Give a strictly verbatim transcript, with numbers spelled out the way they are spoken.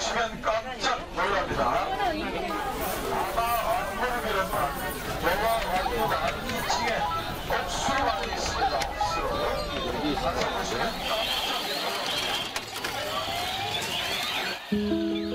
보시면 깜짝 놀랍니다. 아마 왕국을 비롯한 대왕 왕국 안 이층에 억수왕이 있습니다. 억수. 여기 가서 보시면 깜짝 놀랍니다.